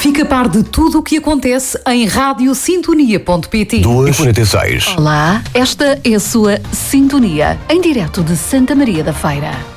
Fica a par de tudo o que acontece em radiosintonia.pt. 2h46. Olá, esta é a sua Sintonia, em direto de Santa Maria da Feira.